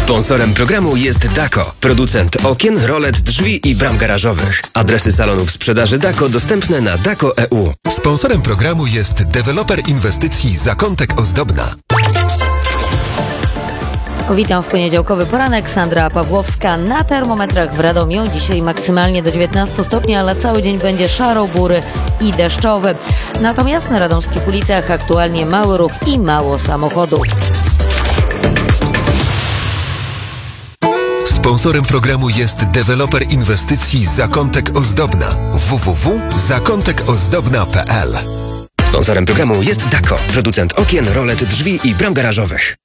Sponsorem programu jest Dako, producent okien, rolet, drzwi i bram garażowych. Adresy salonów sprzedaży Dako dostępne na Dako.eu. Sponsorem programu jest deweloper inwestycji Zakątek Ozdobna. Witam w poniedziałkowy poranek. Sandra Pawłowska. Na termometrach w Radomiu dzisiaj maksymalnie do 19 stopni, ale cały dzień będzie szaro, bury i deszczowy. Natomiast na radomskich ulicach aktualnie mały ruch i mało samochodów. Sponsorem programu jest deweloper inwestycji Zakątek Ozdobna. www.zakątekozdobna.pl. Sponsorem programu jest Dako, producent okien, rolet, drzwi i bram garażowych.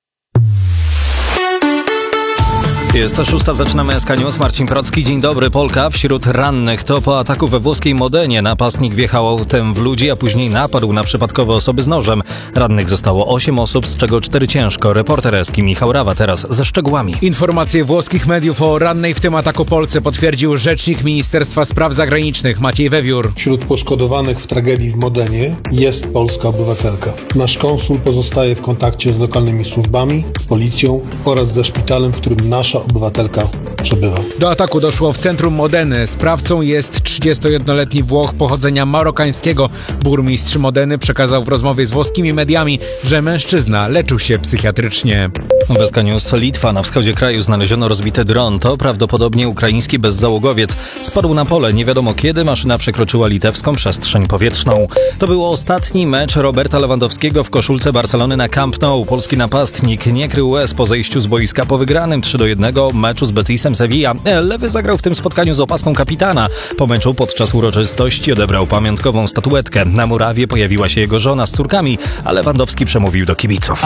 Jest 6, zaczynamy SK News. Marcin Procki, dzień dobry. Polka wśród rannych. To po ataku we włoskiej Modenie. Napastnik wjechał autem w ludzi, a później napadł na przypadkowe osoby z nożem. Rannych zostało 8 osób, z czego 4 ciężko. Reporter Eski Michał Rawa teraz ze szczegółami. Informacje włoskich mediów o rannej w tym ataku Polce potwierdził rzecznik Ministerstwa Spraw Zagranicznych Maciej Wewiór. Wśród poszkodowanych w tragedii w Modenie jest polska obywatelka. Nasz konsul pozostaje w kontakcie z lokalnymi służbami, z policją oraz ze szpitalem, w którym nasza obywatelka przebywa. Do ataku doszło w centrum Modeny. Sprawcą jest 31-letni Włoch pochodzenia marokańskiego. Burmistrz Modeny przekazał w rozmowie z włoskimi mediami, że mężczyzna leczył się psychiatrycznie. W SK News. Litwa. Na wschodzie kraju znaleziono rozbity dron. To prawdopodobnie ukraiński bezzałogowiec. Spadł na pole. Nie wiadomo kiedy maszyna przekroczyła litewską przestrzeń powietrzną. To był ostatni mecz Roberta Lewandowskiego w koszulce Barcelony na Camp Nou. Polski napastnik nie krył łez po zejściu z boiska po wygranym 3-1 meczu z Betisem Sevilla. Lewy zagrał w tym spotkaniu z opaską kapitana. Po meczu podczas uroczystości odebrał pamiątkową statuetkę. Na murawie pojawiła się jego żona z córkami, a Lewandowski przemówił do kibiców.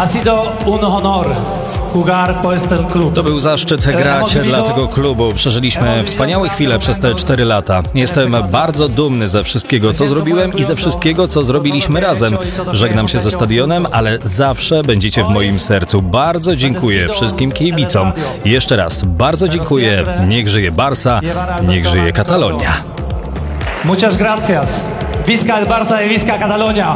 To był zaszczyt grać dla tego klubu. Przeżyliśmy wspaniałe chwile przez te 4 lata. Jestem bardzo dumny ze wszystkiego, co zrobiłem i ze wszystkiego, co zrobiliśmy razem. Żegnam się ze stadionem, ale zawsze będziecie w moim sercu. Bardzo dziękuję wszystkim kibicom. Jeszcze raz bardzo dziękuję. Niech żyje Barca, niech żyje Katalonia. Muchas gracias. Visca el Barça y visca Catalonia.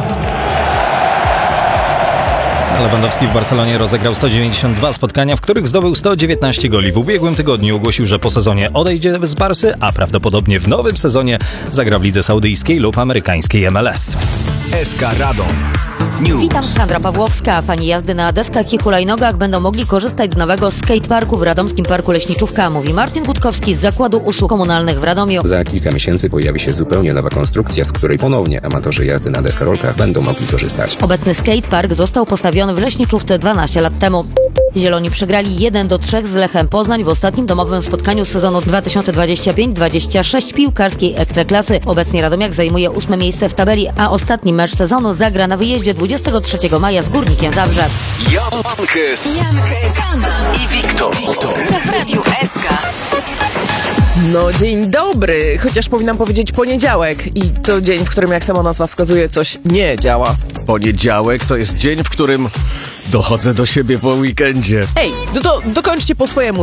Lewandowski w Barcelonie rozegrał 192 spotkania, w których zdobył 119 goli. W ubiegłym tygodniu ogłosił, że po sezonie odejdzie z Barsy, a prawdopodobnie w nowym sezonie zagra w lidze saudyjskiej lub amerykańskiej MLS. SK Radom News. Witam, Sandra Pawłowska. Fani jazdy na deskach i hulajnogach będą mogli korzystać z nowego skateparku w radomskim Parku Leśniczówka, mówi Martin Gutkowski z Zakładu Usług Komunalnych w Radomiu. Za kilka miesięcy pojawi się zupełnie nowa konstrukcja, z której ponownie amatorzy jazdy na deskorolkach będą mogli korzystać. Obecny skatepark został postawiony w Leśniczówce 12 lat temu. Zieloni przegrali 1-3 z Lechem Poznań w ostatnim domowym spotkaniu sezonu 2025-26 piłkarskiej Ekstraklasy. Obecnie Radomiak zajmuje 8 miejsce w tabeli, a ostatni mecz sezonu zagra na wyjeździe 23 maja z Górnikiem Zabrze. Jankes i Wiktor. W Radiu SK. No dzień dobry, chociaż powinnam powiedzieć poniedziałek i to dzień, w którym jak sama nazwa wskazuje coś nie działa. Poniedziałek to jest dzień, w którym dochodzę do siebie po weekendzie. Ej, no to dokończcie po swojemu.